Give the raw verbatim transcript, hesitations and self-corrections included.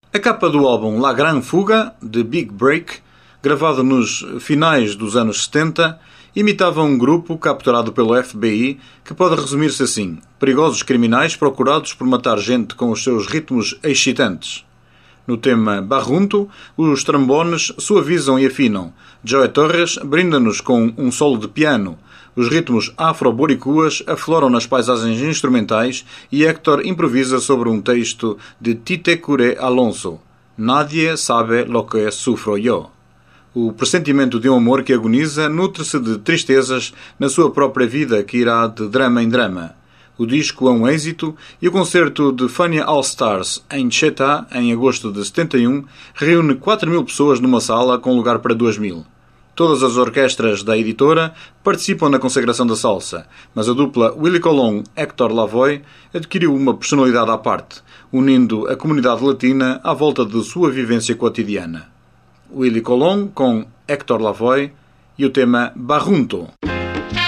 A capa do álbum La Grande Fuga, de Big Break, gravado nos finais dos anos setenta, imitava um grupo capturado pelo F B I que pode resumir-se assim: perigosos criminais procurados por matar gente com os seus ritmos excitantes. No tema Barrunto, os trombones suavizam e afinam. Joe Torres brinda-nos com um solo de piano. Os ritmos afro-boricuas afloram nas paisagens instrumentais e Héctor improvisa sobre um texto de Tite Curé Alonso. Nadie sabe lo que sufro yo. O pressentimento de um amor que agoniza nutre-se de tristezas na sua própria vida, que irá de drama em drama. O disco é um êxito e o concerto de Fania All Stars em Cheta, em agosto de setenta e um, reúne quatro mil pessoas numa sala com lugar para duas mil. Todas as orquestras da editora participam na consagração da salsa, mas a dupla Willy Colón-Héctor Lavoe adquiriu uma personalidade à parte, unindo a comunidade latina à volta de sua vivência cotidiana. Willy Colón com Héctor Lavoe e o tema Barrunto.